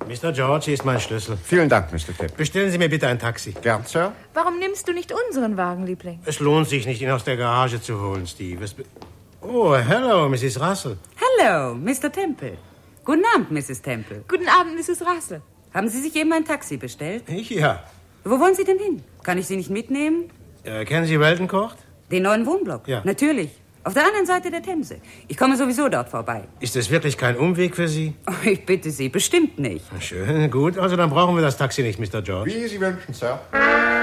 Mr. George, hier ist mein Schlüssel. Vielen Dank, Mr. Temple. Bestellen Sie mir bitte ein Taxi. Gern, Sir. Warum nimmst du nicht unseren Wagen, Liebling? Es lohnt sich nicht, ihn aus der Garage zu holen, Steve. Oh, hello, Mrs. Russell. Hallo, Mr. Temple. Guten Abend, Mrs. Temple. Guten Abend, Mrs. Russell. Haben Sie sich eben ein Taxi bestellt? Ich, ja. Wo wollen Sie denn hin? Kann ich Sie nicht mitnehmen? Kennen Sie Welton Court? Den neuen Wohnblock? Ja. Natürlich. Auf der anderen Seite der Themse. Ich komme sowieso dort vorbei. Ist das wirklich kein Umweg für Sie? Oh, ich bitte Sie, bestimmt nicht. Schön, gut. Also dann brauchen wir das Taxi nicht, Mr. George. Wie Sie wünschen, Sir.